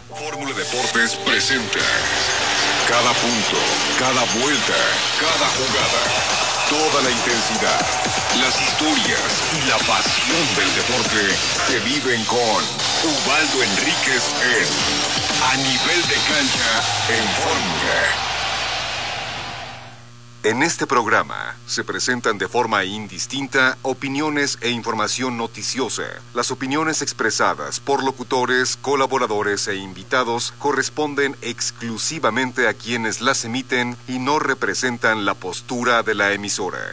Fórmula Deportes presenta cada punto, cada vuelta, cada jugada, toda la intensidad, las historias y la pasión del deporte se viven con Ubaldo Enríquez en A Nivel de Cancha en Fórmula. En este programa se presentan de forma indistinta opiniones e información noticiosa. Las opiniones expresadas por locutores, colaboradores e invitados corresponden exclusivamente a quienes las emiten y no representan la postura de la emisora.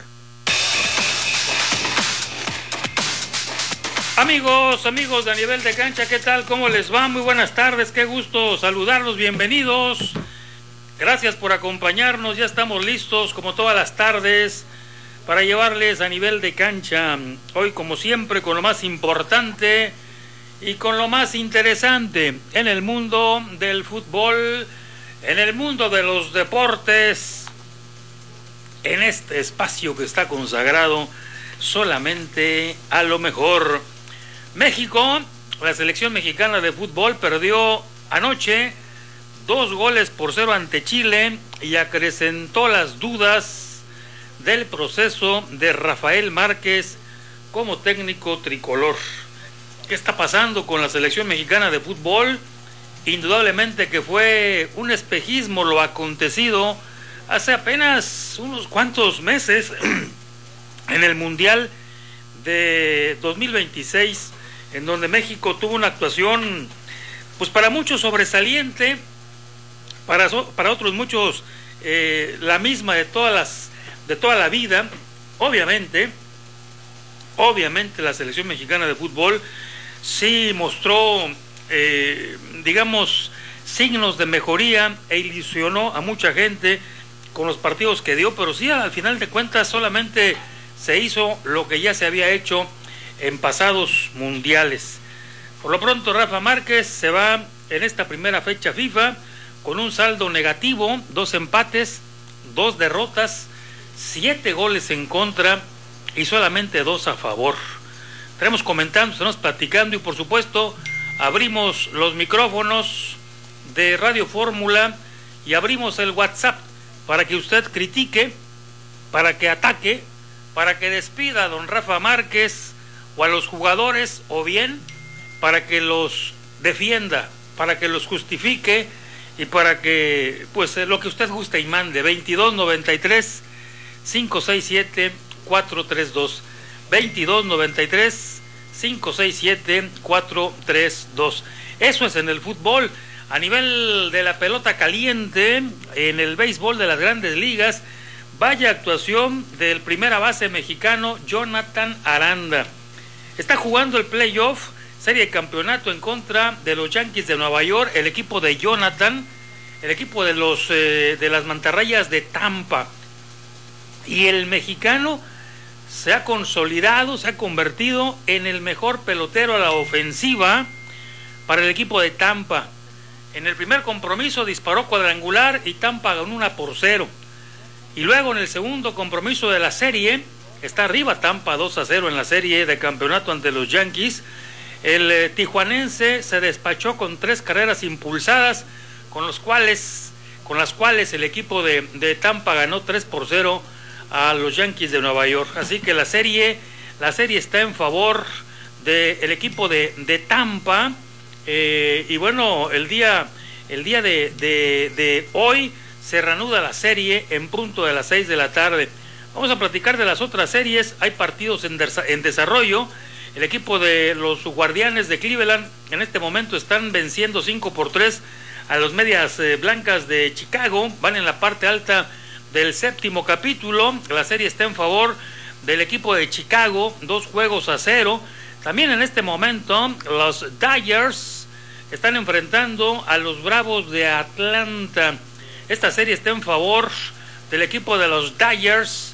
Amigos de A Nivel de Cancha, ¿qué tal? ¿Cómo les va? Muy buenas tardes, qué gusto saludarlos, bienvenidos. Gracias por acompañarnos, ya estamos listos como todas las tardes para llevarles A Nivel de Cancha. Hoy como siempre con lo más importante y con lo más interesante en el mundo del fútbol, en el mundo de los deportes, en este espacio que está consagrado solamente a lo mejor. México, la selección mexicana de fútbol perdió anoche 2-0 ante Chile y acrecentó las dudas del proceso de Rafael Márquez como técnico tricolor. ¿Qué está pasando con la selección mexicana de fútbol? Indudablemente que fue un espejismo lo acontecido hace apenas unos cuantos meses en el Mundial de 2026, en donde México tuvo una actuación, pues para muchos sobresaliente, para otros muchos la misma de toda la vida. Obviamente la selección mexicana de fútbol sí mostró signos de mejoría e ilusionó a mucha gente con los partidos que dio, pero sí al final de cuentas solamente se hizo lo que ya se había hecho en pasados mundiales. Por lo pronto Rafa Márquez se va en esta primera fecha FIFA con un saldo negativo, 2 empates, 2 derrotas, 7 goles en contra y solamente 2 a favor. Estaremos comentando, estaremos platicando y por supuesto abrimos los micrófonos de Radio Fórmula y abrimos el WhatsApp para que usted critique, para que ataque, para que despida a don Rafa Márquez o a los jugadores, o bien para que los defienda, para que los justifique y para que, pues, lo que usted guste y mande. 2293 567 432 2293 567 432. Eso es en el fútbol. A nivel de la pelota caliente, en el béisbol de las Grandes Ligas, vaya actuación del primera base mexicano Jonathan Aranda. Está jugando el playoff, serie de campeonato en contra de los Yankees de Nueva York, el equipo de Jonathan, el equipo de las mantarrayas de Tampa. Y el mexicano se ha consolidado, se ha convertido en el mejor pelotero a la ofensiva para el equipo de Tampa. En el primer compromiso disparó cuadrangular y Tampa ganó 1-0. Y luego en el segundo compromiso de la serie, está arriba Tampa 2-0 en la serie de campeonato ante los Yankees. El tijuanense se despachó con 3 carreras impulsadas, con las cuales el equipo de Tampa ganó 3-0 a los Yankees de Nueva York. Así que la serie está en favor del equipo de Tampa. Y bueno, el día de hoy se reanuda la serie en punto de las 6 de la tarde. Vamos a platicar de las otras series. Hay partidos en desarrollo. El equipo de los Guardianes de Cleveland en este momento están venciendo 5-3 a los Medias Blancas de Chicago. Van en la parte alta del 7º capítulo. La serie está en favor del equipo de Chicago, 2-0. También en este momento los Dodgers están enfrentando a los Bravos de Atlanta. Esta serie está en favor del equipo de los Dodgers,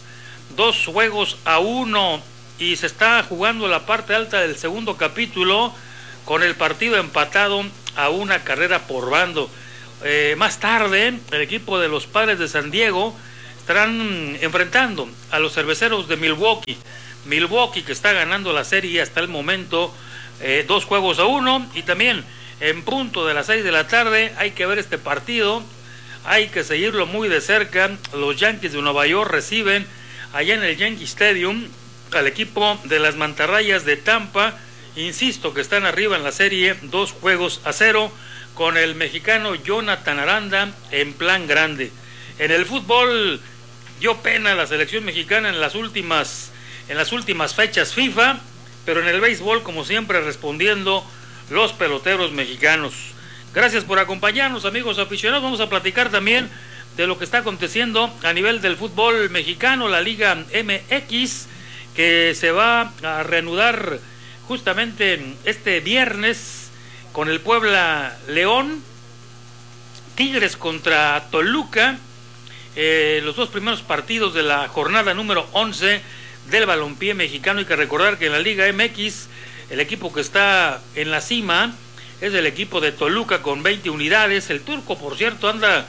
2-1. Y se está jugando la parte alta del segundo capítulo con el partido empatado a 1 carrera por bando. Más tarde, el equipo de los Padres de San Diego estarán enfrentando a los Cerveceros de Milwaukee. Milwaukee que está ganando la serie hasta el momento 2-1. Y también en punto de las 6 de la tarde. Hay que ver este partido, hay que seguirlo muy de cerca. Los Yankees de Nueva York reciben allá en el Yankee Stadium al equipo de las Mantarrayas de Tampa. Insisto que están arriba en la serie 2-0 con el mexicano Jonathan Aranda en plan grande. En el fútbol dio pena la selección mexicana en las últimas fechas FIFA, pero en el béisbol, como siempre, respondiendo los peloteros mexicanos. Gracias por acompañarnos, amigos aficionados. Vamos a platicar también de lo que está aconteciendo a nivel del fútbol mexicano, la Liga MX, que se va a reanudar justamente este viernes con el Puebla León, Tigres contra Toluca, los dos primeros partidos de la jornada número 11 del balompié mexicano. Hay que recordar que en la Liga MX el equipo que está en la cima es el equipo de Toluca con 20 unidades. El turco, por cierto, anda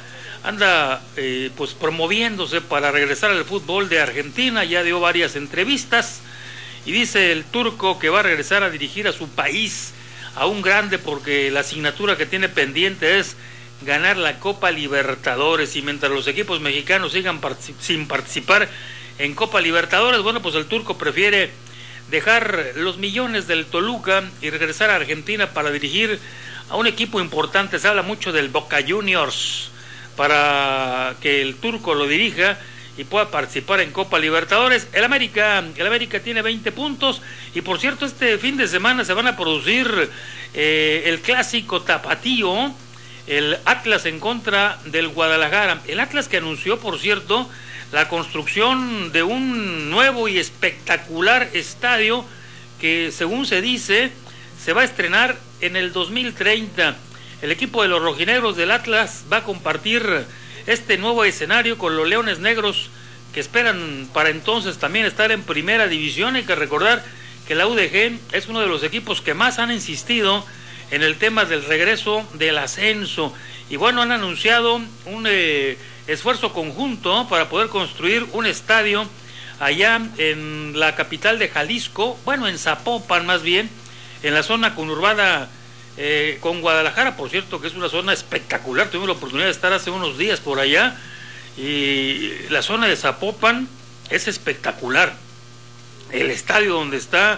pues promoviéndose para regresar al fútbol de Argentina. Ya dio varias entrevistas y dice el turco que va a regresar a dirigir a su país, a un grande, porque la asignatura que tiene pendiente es ganar la Copa Libertadores. Y mientras los equipos mexicanos sigan sin participar en Copa Libertadores, bueno, pues el turco prefiere dejar los millones del Toluca y regresar a Argentina para dirigir a un equipo importante. Se habla mucho del Boca Juniors para que el turco lo dirija y pueda participar en Copa Libertadores. El América tiene 20 puntos y, por cierto, este fin de semana se van a producir el clásico tapatío, el Atlas en contra del Guadalajara. El Atlas que anunció, por cierto, la construcción de un nuevo y espectacular estadio que, según se dice, se va a estrenar en el 2030. El equipo de los rojinegros del Atlas va a compartir este nuevo escenario con los Leones Negros, que esperan para entonces también estar en primera división. Hay que recordar que la UDG es uno de los equipos que más han insistido en el tema del regreso del ascenso. Y bueno, han anunciado un esfuerzo conjunto para poder construir un estadio allá en la capital de Jalisco, bueno, en Zapopan más bien, en la zona conurbada con Guadalajara, por cierto, que es una zona espectacular. Tuvimos la oportunidad de estar hace unos días por allá y la zona de Zapopan es espectacular. El estadio donde está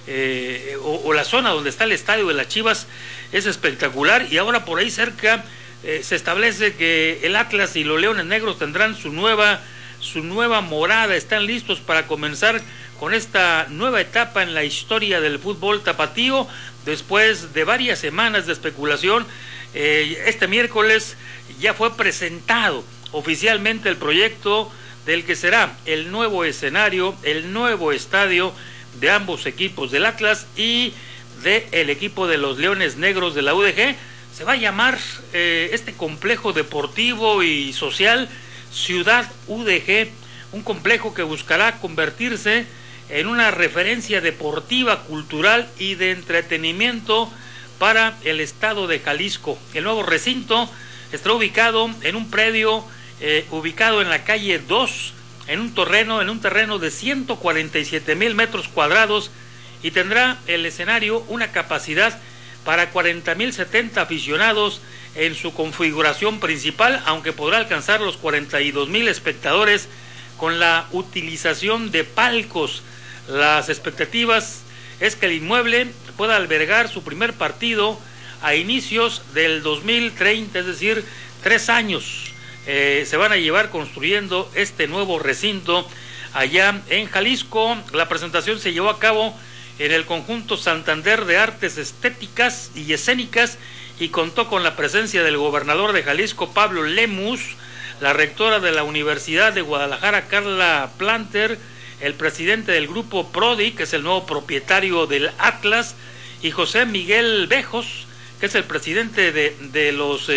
o la zona donde está el estadio de las Chivas es espectacular, y ahora por ahí cerca se establece que el Atlas y los Leones Negros tendrán su nueva morada. Están listos para comenzar con esta nueva etapa en la historia del fútbol tapatío. Después de varias semanas de especulación, este miércoles ya fue presentado oficialmente el proyecto del que será el nuevo escenario, el nuevo estadio de ambos equipos, del Atlas y del equipo de los Leones Negros de la UDG. Se va a llamar este complejo deportivo y social Ciudad UDG, un complejo que buscará convertirse en una referencia deportiva, cultural y de entretenimiento para el estado de Jalisco. El nuevo recinto estará ubicado en un predio ubicado en la calle 2, en un terreno de 147,000 metros cuadrados, y tendrá el escenario una capacidad para 40,070 aficionados en su configuración principal, aunque podrá alcanzar los 42,000 espectadores con la utilización de palcos. Las expectativas es que el inmueble pueda albergar su primer partido a inicios del 2030, es decir, 3 años. Se van a llevar construyendo este nuevo recinto allá en Jalisco. La presentación se llevó a cabo en el conjunto Santander de Artes Estéticas y Escénicas y contó con la presencia del gobernador de Jalisco, Pablo Lemus, la rectora de la Universidad de Guadalajara, Carla Planter, el presidente del grupo Prodi, que es el nuevo propietario del Atlas, y José Miguel Bejos, que es el presidente del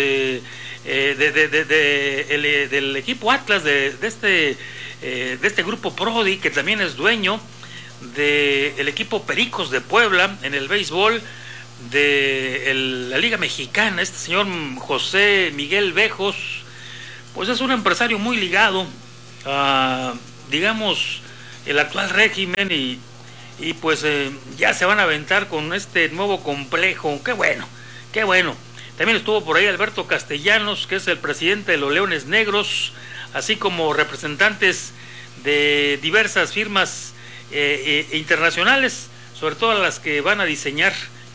equipo Atlas de este grupo Prodi, que también es dueño del equipo Pericos de Puebla en el béisbol de la Liga Mexicana. Este señor José Miguel Bejos, pues es un empresario muy ligado a, digamos, el actual régimen, y pues ya se van a aventar con este nuevo complejo. Qué Qué bueno. También estuvo por ahí Alberto Castellanos, que es el presidente de los Leones Negros, así como representantes de diversas firmas internacionales, sobre todo las que van a diseñar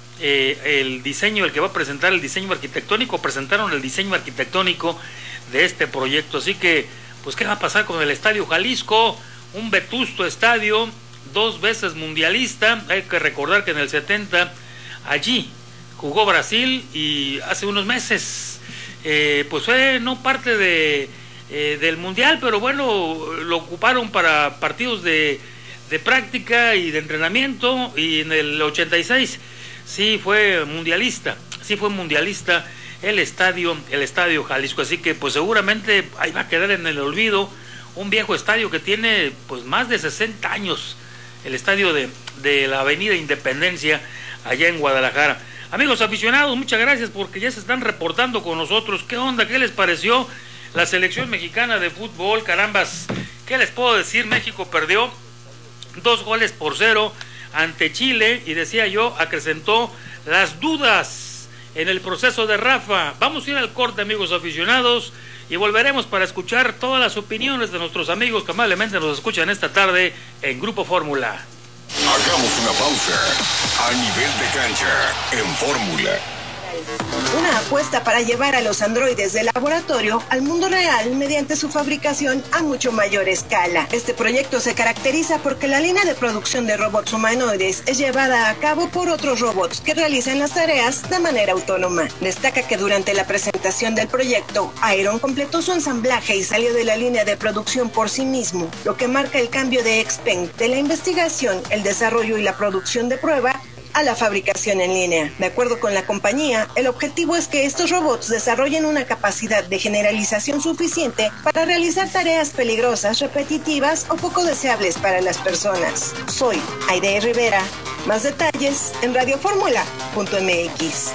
el diseño, el que va a presentar el diseño arquitectónico, presentaron el diseño arquitectónico de este proyecto. Así que, pues, ¿qué va a pasar con el Estadio Jalisco? Un vetusto estadio, 2 veces mundialista. Hay que recordar que en el 70 allí jugó Brasil, y hace unos meses pues fue no parte del mundial, pero bueno, lo ocuparon para partidos de práctica y de entrenamiento, y en el 86 sí fue mundialista el estadio Jalisco. Así que pues seguramente ahí va a quedar en el olvido un viejo estadio que tiene pues más de 60 años, el estadio de la Avenida Independencia allá en Guadalajara. Amigos aficionados, muchas gracias porque ya se están reportando con nosotros. ¿Qué onda? ¿Qué les pareció la selección mexicana de fútbol? Carambas, ¿qué les puedo decir? México perdió 2-0 ante Chile, y decía yo, acrecentó las dudas en el proceso de Rafa. Vamos a ir al corte, amigos aficionados, y volveremos para escuchar todas las opiniones de nuestros amigos que amablemente nos escuchan esta tarde en Grupo Fórmula. Hagamos una pausa. A nivel de cancha, en Fórmula. Una apuesta para llevar a los androides del laboratorio al mundo real mediante su fabricación a mucho mayor escala. Este proyecto se caracteriza porque la línea de producción de robots humanoides es llevada a cabo por otros robots que realizan las tareas de manera autónoma. Destaca que durante la presentación del proyecto, Iron completó su ensamblaje y salió de la línea de producción por sí mismo, lo que marca el cambio de Xpeng de la investigación, el desarrollo y la producción de prueba a la fabricación en línea. De acuerdo con la compañía, el objetivo es que estos robots desarrollen una capacidad de generalización suficiente para realizar tareas peligrosas, repetitivas o poco deseables para las personas. Soy Aide Rivera. Más detalles en radioformula.mx.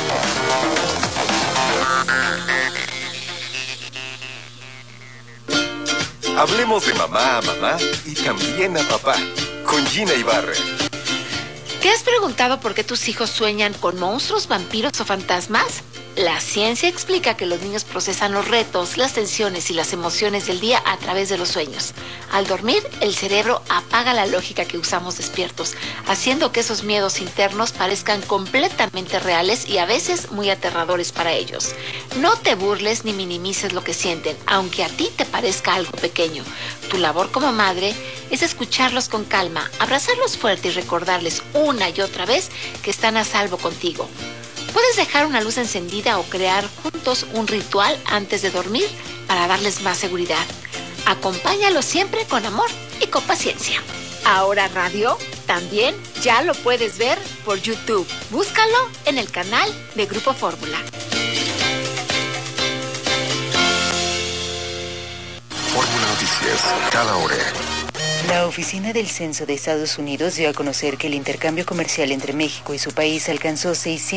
Hablemos de mamá a mamá y también a papá, con Gina Ibarra. ¿Te has preguntado por qué tus hijos sueñan con monstruos, vampiros o fantasmas? La ciencia explica que los niños procesan los retos, las tensiones y las emociones del día a través de los sueños. Al dormir, el cerebro apaga la lógica que usamos despiertos, haciendo que esos miedos internos parezcan completamente reales y a veces muy aterradores para ellos. No te burles ni minimices lo que sienten, aunque a ti te parezca algo pequeño. Tu labor como madre es escucharlos con calma, abrazarlos fuerte y recordarles una y otra vez que están a salvo contigo. Puedes dejar una luz encendida o crear juntos un ritual antes de dormir para darles más seguridad. Acompáñalos siempre con amor y con paciencia. Ahora Radio también ya lo puedes ver por YouTube. Búscalo en el canal de Grupo Fórmula. Fórmula Noticias, cada hora. La Oficina del Censo de Estados Unidos dio a conocer que el intercambio comercial entre México y su país alcanzó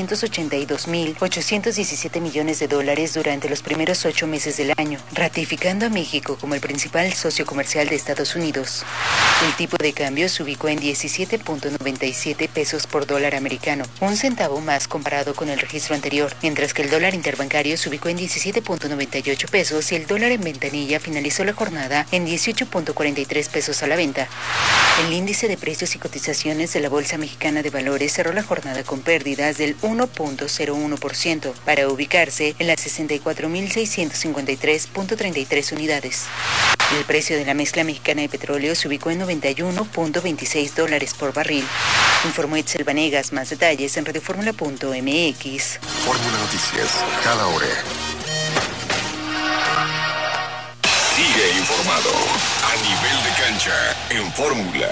$682,817 millones durante los primeros 8 meses del año, ratificando a México como el principal socio comercial de Estados Unidos. El tipo de cambio se ubicó en 17.97 pesos por dólar americano, un centavo más comparado con el registro anterior, mientras que el dólar interbancario se ubicó en 17.98 pesos y el dólar en ventanilla finalizó la jornada en 18.43 pesos a la venta. El índice de precios y cotizaciones de la Bolsa Mexicana de Valores cerró la jornada con pérdidas del 1.01% para ubicarse en las 64.653.33 unidades. El precio de la mezcla mexicana de petróleo se ubicó en $91.26 por barril. Informó Itzel Vanegas. Más detalles en radioformula.mx. Fórmula Noticias, cada hora. Sigue informado a nivel de cancha en Fórmula.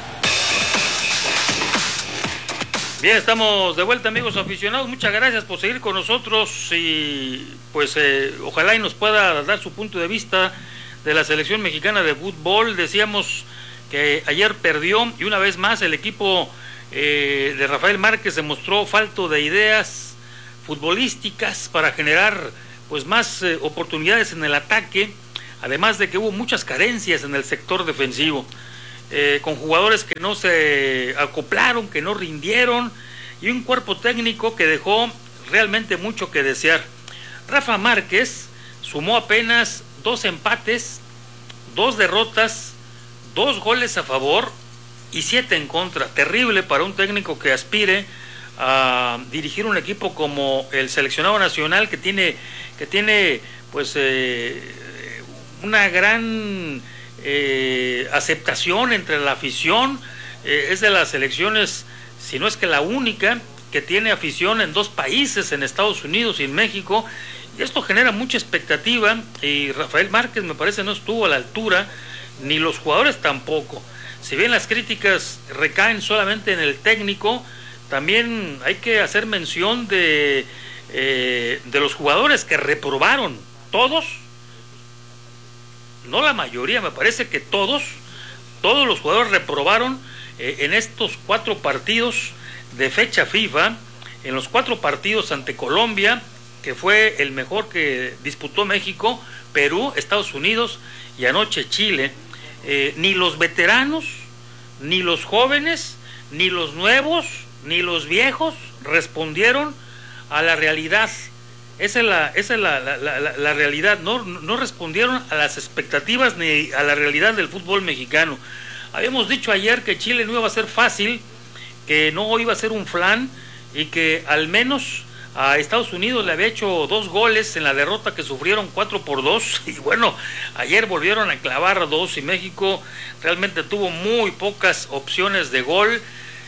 Bien, estamos de vuelta, amigos aficionados. Muchas gracias por seguir con nosotros y pues ojalá y nos pueda dar su punto de vista de la selección mexicana de fútbol. Decíamos que ayer perdió y una vez más el equipo de Rafael Márquez se mostró falto de ideas futbolísticas para generar pues más oportunidades en el ataque. Además de que hubo muchas carencias en el sector defensivo, con jugadores que no se acoplaron, que no rindieron, y un cuerpo técnico que dejó realmente mucho que desear. Rafa Márquez sumó apenas 2 empates, 2 derrotas, 2 goles a favor y 7 en contra. Terrible para un técnico que aspire a dirigir un equipo como el seleccionado nacional, que tiene pues una gran aceptación entre la afición. Es de las selecciones, si no es que la única, que tiene afición en 2 países, en Estados Unidos y en México, y esto genera mucha expectativa, y Rafael Márquez me parece no estuvo a la altura, ni los jugadores tampoco. Si bien las críticas recaen solamente en el técnico, también hay que hacer mención de los jugadores que reprobaron. Todos, no la mayoría, me parece que todos los jugadores reprobaron en estos 4 partidos de fecha FIFA, en los 4 partidos ante Colombia, que fue el mejor que disputó México, Perú, Estados Unidos y anoche Chile. Ni los veteranos, ni los jóvenes, ni los nuevos, ni los viejos respondieron a la realidad. Esa es la realidad. No respondieron a las expectativas ni a la realidad del fútbol mexicano. Habíamos dicho ayer que Chile no iba a ser fácil, que no iba a ser un flan, y que al menos a Estados Unidos le había hecho 2 goles en la derrota que sufrieron 4-2, y bueno, ayer volvieron a clavar 2 y México realmente tuvo muy pocas opciones de gol.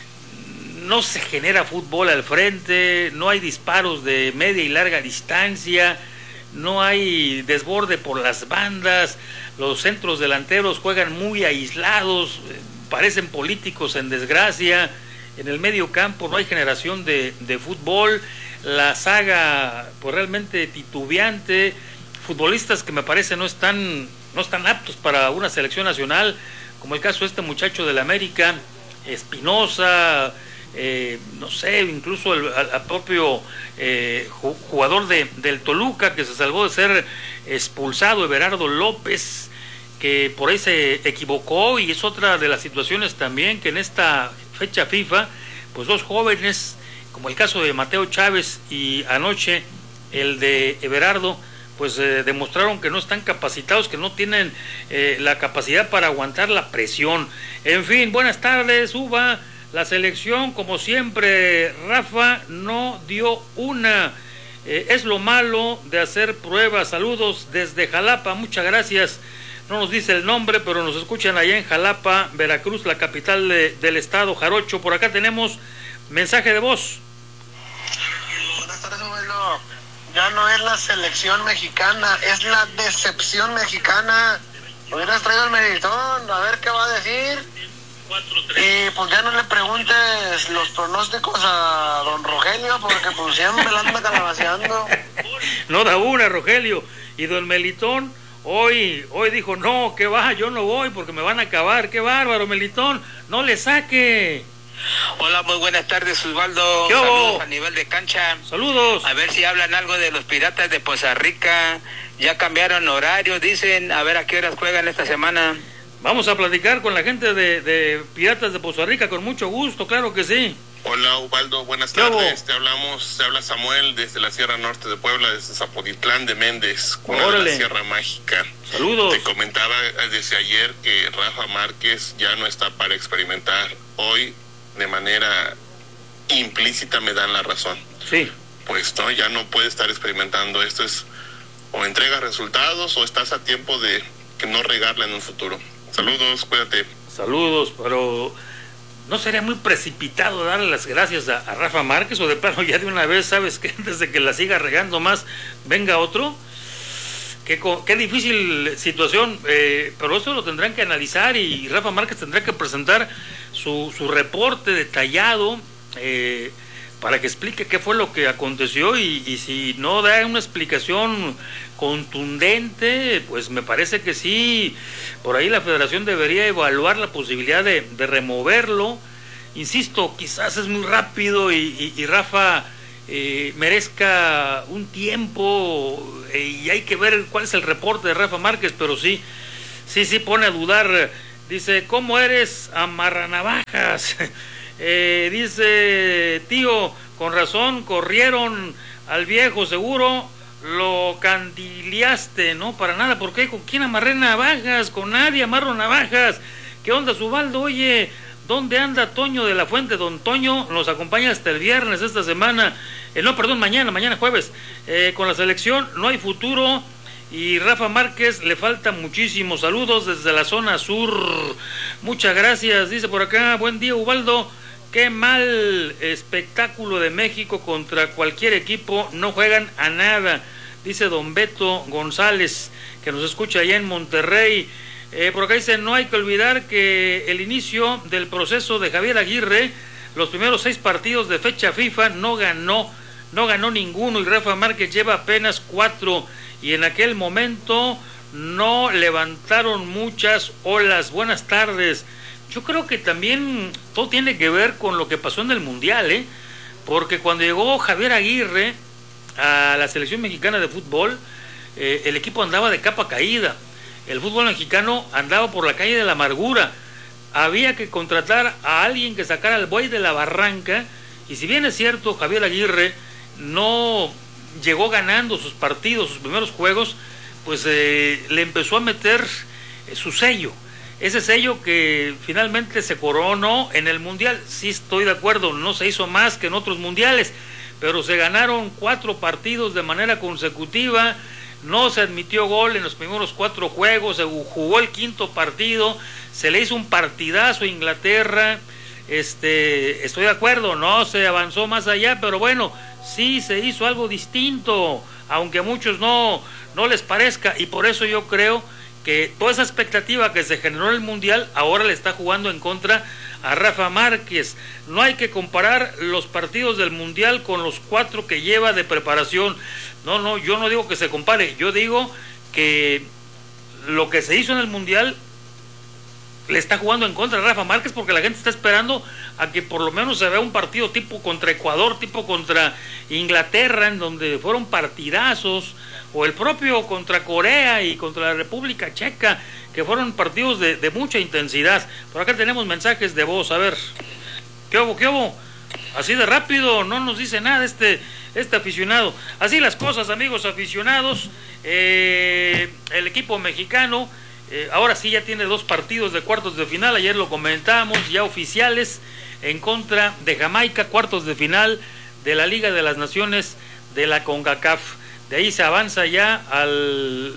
No se genera fútbol al frente, no hay disparos de media y larga distancia, no hay desborde por las bandas, los centros delanteros juegan muy aislados, parecen políticos en desgracia. En el medio campo no hay generación de fútbol, la saga pues realmente titubeante, futbolistas que me parece no están aptos para una selección nacional, como el caso de este muchacho del América, Espinosa, no sé, incluso el propio jugador del Toluca, que se salvó de ser expulsado, Everardo López, que por ahí se equivocó, y es otra de las situaciones también que en esta fecha FIFA, pues 2 jóvenes, como el caso de Mateo Chávez y anoche el de Everardo, pues demostraron que no están capacitados, que no tienen la capacidad para aguantar la presión. En fin, buenas tardes, Uva. La selección, como siempre, Rafa, no dio una. Es lo malo de hacer pruebas. Saludos desde Jalapa, muchas gracias. No nos dice el nombre, pero nos escuchan allá en Jalapa, Veracruz, la capital del estado, Jarocho. Por acá tenemos mensaje de voz. Buenas tardes, abuelo. Ya no es la selección mexicana, es la decepción mexicana. Hubieras traído el Meritón, a ver qué va a decir. Y pues ya no le preguntes los pronósticos a don Rogelio, porque pues siempre la anda calabaceando. No da una, Rogelio. Y don Melitón hoy dijo, no, que va, yo no voy porque me van a acabar. Qué bárbaro, Melitón, no le saque. Hola, muy buenas tardes, Osvaldo. Saludos a nivel de cancha. Saludos. A ver si hablan algo de los Piratas de Poza Rica. Ya cambiaron horario, dicen, a ver a qué horas juegan esta semana. Vamos a platicar con la gente de Piratas de Poza Rica, con mucho gusto, claro que sí. Hola, Ubaldo, buenas tardes. Te habla Samuel desde la Sierra Norte de Puebla, desde Zapotitlán de Méndez, cuna de la Sierra Mágica. Saludos. Te comentaba desde ayer que Rafa Márquez ya no está para experimentar. Hoy, de manera implícita, me dan la razón. Sí. Pues no, ya no puede estar experimentando. Esto es, o entregas resultados o estás a tiempo de que no regarla en un futuro. Saludos, cuídate. Saludos, pero ¿no sería muy precipitado darle las gracias a Rafa Márquez, o de plano ya de una vez, sabes que antes de que la siga regando más, venga otro? Qué difícil situación, pero eso lo tendrán que analizar, y Rafa Márquez tendrá que presentar su reporte detallado para que explique qué fue lo que aconteció, y si no da una explicación contundente, pues me parece que sí, por ahí la federación debería evaluar la posibilidad de removerlo. Insisto, quizás es muy rápido y Rafa merezca un tiempo, y hay que ver cuál es el reporte de Rafa Márquez, pero sí pone a dudar. Dice, ¿cómo eres, amarranavajas? Dice, tío, con razón corrieron al viejo seguro lo candileaste, no para nada, ¿por qué? ¿Con quién amarré navajas? Con nadie amarro navajas. ¿Qué onda, Ubaldo? Oye, ¿dónde anda Toño de la Fuente? Don Toño nos acompaña hasta el viernes esta semana, mañana jueves, con la selección, no hay futuro, y Rafa Márquez le falta muchísimo. Saludos desde la zona sur, muchas gracias, dice por acá, buen día, Ubaldo. Qué mal espectáculo de México contra cualquier equipo, no juegan a nada, dice don Beto González, que nos escucha allá en Monterrey. Por acá dice, no hay que olvidar que el inicio del proceso de Javier Aguirre, los primeros 6 partidos de fecha FIFA, no ganó ninguno, y Rafa Márquez lleva apenas 4, y en aquel momento no levantaron muchas olas. Buenas tardes. Yo creo que también todo tiene que ver con lo que pasó en el Mundial, porque cuando llegó Javier Aguirre a la selección mexicana de fútbol, el equipo andaba de capa caída, el fútbol mexicano andaba por la calle de la amargura, había que contratar a alguien que sacara al buey de la barranca, y si bien es cierto, Javier Aguirre no llegó ganando sus partidos, sus primeros juegos, pues le empezó a meter su sello. Ese sello que finalmente se coronó en el Mundial. Sí, estoy de acuerdo, no se hizo más que en otros mundiales, pero se ganaron 4 partidos de manera consecutiva, no se admitió gol en los primeros 4 juegos, se jugó el 5.º partido, se le hizo un partidazo a Inglaterra. Estoy de acuerdo, no se avanzó más allá, pero bueno, sí se hizo algo distinto, aunque a muchos no les parezca, y por eso yo creo que toda esa expectativa que se generó en el Mundial ahora le está jugando en contra a Rafa Márquez. No hay que comparar los partidos del Mundial con los 4 que lleva de preparación. No, yo no digo que se compare, yo digo que lo que se hizo en el Mundial le está jugando en contra a Rafa Márquez, porque la gente está esperando a que por lo menos se vea un partido tipo contra Ecuador, tipo contra Inglaterra, en donde fueron partidazos, o el propio contra Corea y contra la República Checa, que fueron partidos de mucha intensidad. Por acá tenemos mensajes de voz, a ver, ¿qué hubo? Así de rápido, no nos dice nada este aficionado. Así las cosas, amigos aficionados. El equipo mexicano ahora sí ya tiene 2 partidos de cuartos de final, ayer lo comentábamos, ya oficiales, en contra de Jamaica, cuartos de final de la Liga de las Naciones de la CONCACAF. De ahí se avanza ya al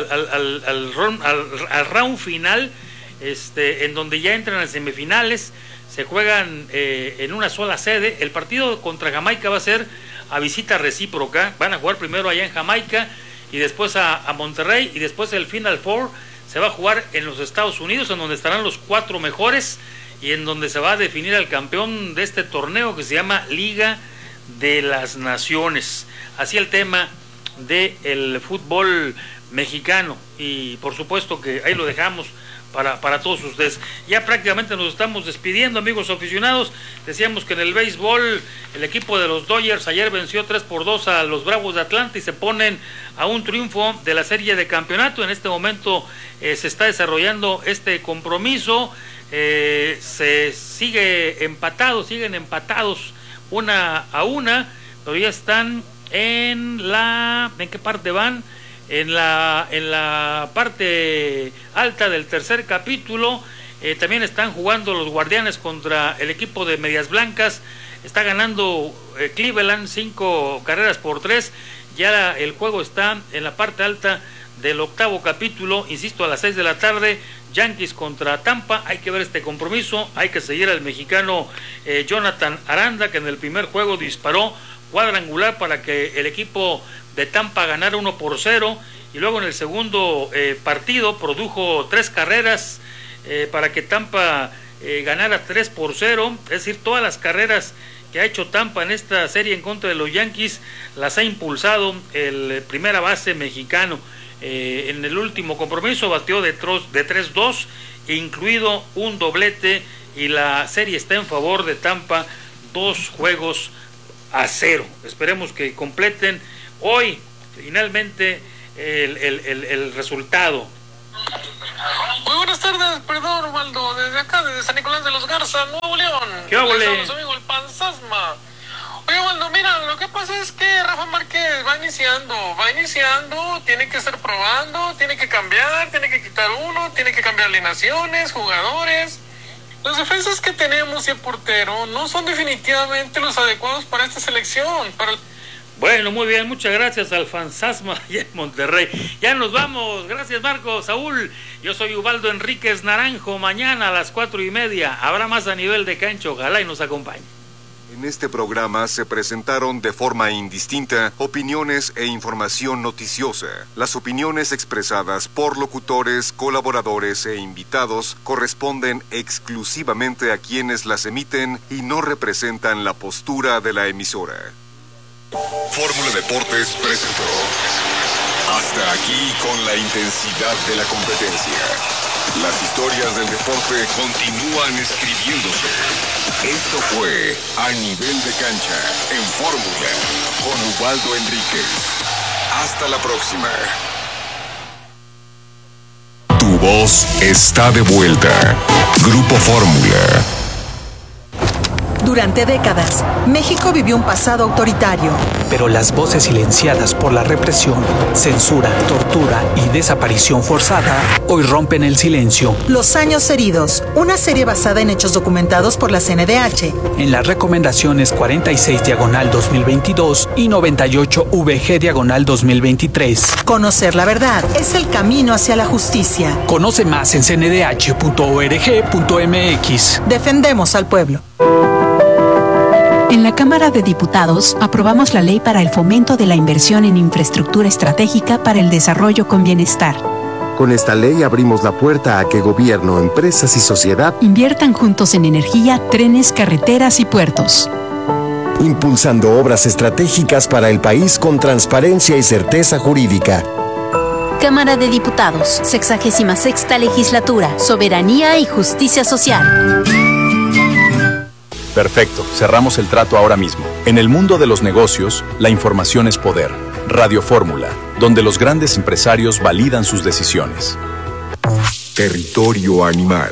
round final, en donde ya entran a semifinales, se juegan en una sola sede. El partido contra Jamaica va a ser a visita recíproca, van a jugar primero allá en Jamaica y después a Monterrey, y después el Final Four se va a jugar en los Estados Unidos, en donde estarán los 4 mejores y en donde se va a definir al campeón de este torneo que se llama Liga de las Naciones. Así el tema del fútbol mexicano, y por supuesto que ahí lo dejamos para todos ustedes. Ya prácticamente nos estamos despidiendo, amigos aficionados. Decíamos que en el béisbol el equipo de los Dodgers ayer venció 3-2 a los Bravos de Atlanta y se ponen a un triunfo de la serie de campeonato. En este momento se está desarrollando este compromiso, siguen empatados 1-1, pero ya están ¿en qué parte van? En la parte alta del tercer capítulo. También están jugando los Guardianes contra el equipo de Medias Blancas. Está ganando Cleveland 5-3. Ya el juego está en la parte alta del octavo capítulo, insisto, a las 6 de la tarde, Yankees contra Tampa. Hay que ver este compromiso, hay que seguir al mexicano Jonathan Aranda, que en el primer juego disparó cuadrangular para que el equipo de Tampa ganara 1-0, y luego en el segundo partido produjo 3 carreras para que Tampa ganara 3-0, es decir, todas las carreras que ha hecho Tampa en esta serie en contra de los Yankees las ha impulsado el primera base mexicano. En el último compromiso batió de 3-2, incluido un doblete, y la serie está en favor de Tampa 2-0. Esperemos que completen hoy finalmente el resultado. Muy buenas tardes, perdón, Osvaldo, desde acá, desde San Nicolás de los Garza, Nuevo León. ¿Qué óvole? Somos amigo el Panzasma. Oye, Ubaldo, mira, lo que pasa es que Rafa Márquez va iniciando, tiene que estar probando, tiene que cambiar, tiene que quitar uno, tiene que cambiar alineaciones, jugadores. Los defensas que tenemos y el portero no son definitivamente los adecuados para esta selección. Bueno, muy bien, muchas gracias al Fantasma allá en Monterrey. Ya nos vamos, gracias Marco, Saúl. Yo soy Ubaldo Enríquez Naranjo. Mañana a las 4:30 habrá más a nivel de cancha, ojalá y nos acompañe. En este programa se presentaron de forma indistinta opiniones e información noticiosa. Las opiniones expresadas por locutores, colaboradores e invitados corresponden exclusivamente a quienes las emiten y no representan la postura de la emisora. Fórmula Deportes presentó. Hasta aquí con la intensidad de la competencia. Las historias del deporte continúan escribiéndose. Esto fue A Nivel de Cancha en Fórmula con Ubaldo Enríquez. Hasta la próxima. Tu voz está de vuelta. Grupo Fórmula. Durante décadas, México vivió un pasado autoritario. Pero las voces silenciadas por la represión, censura, tortura y desaparición forzada hoy rompen el silencio. Los años heridos, una serie basada en hechos documentados por la CNDH. En las recomendaciones 46/2022 y 98VG/2023. Conocer la verdad es el camino hacia la justicia. Conoce más en cndh.org.mx. Defendemos al pueblo. En la Cámara de Diputados aprobamos la ley para el fomento de la inversión en infraestructura estratégica para el desarrollo con bienestar. Con esta ley abrimos la puerta a que gobierno, empresas y sociedad inviertan juntos en energía, trenes, carreteras y puertos. Impulsando obras estratégicas para el país con transparencia y certeza jurídica. Cámara de Diputados, 66ª Legislatura, Soberanía y Justicia Social. Perfecto, cerramos el trato ahora mismo. En el mundo de los negocios, la información es poder. Radio Fórmula, donde los grandes empresarios validan sus decisiones. Territorio animal.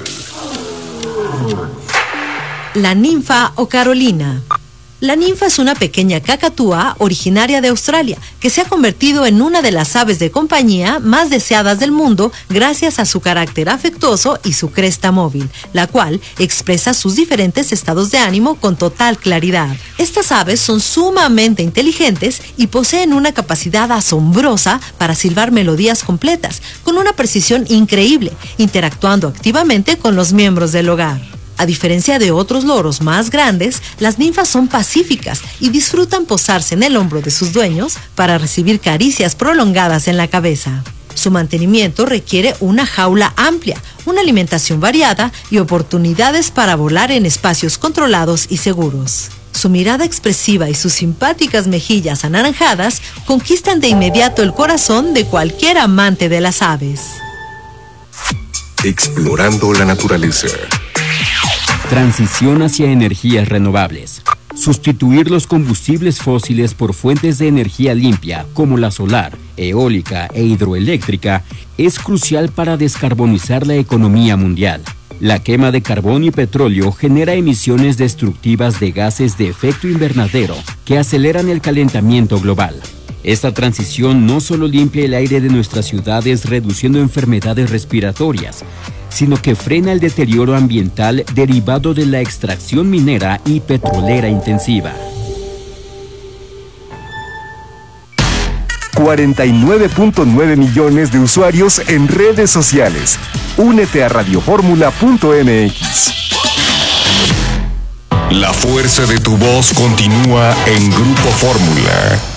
La ninfa o Carolina. La ninfa es una pequeña cacatúa originaria de Australia que se ha convertido en una de las aves de compañía más deseadas del mundo gracias a su carácter afectuoso y su cresta móvil, la cual expresa sus diferentes estados de ánimo con total claridad. Estas aves son sumamente inteligentes y poseen una capacidad asombrosa para silbar melodías completas, con una precisión increíble, interactuando activamente con los miembros del hogar. A diferencia de otros loros más grandes, las ninfas son pacíficas y disfrutan posarse en el hombro de sus dueños para recibir caricias prolongadas en la cabeza. Su mantenimiento requiere una jaula amplia, una alimentación variada y oportunidades para volar en espacios controlados y seguros. Su mirada expresiva y sus simpáticas mejillas anaranjadas conquistan de inmediato el corazón de cualquier amante de las aves. Explorando la naturaleza. Transición hacia energías renovables. Sustituir los combustibles fósiles por fuentes de energía limpia, como la solar, eólica e hidroeléctrica, es crucial para descarbonizar la economía mundial. La quema de carbón y petróleo genera emisiones destructivas de gases de efecto invernadero que aceleran el calentamiento global. Esta transición no solo limpia el aire de nuestras ciudades reduciendo enfermedades respiratorias, sino que frena el deterioro ambiental derivado de la extracción minera y petrolera intensiva. 49.9 millones de usuarios en redes sociales. Únete a radioformula.mx. La fuerza de tu voz continúa en Grupo Fórmula.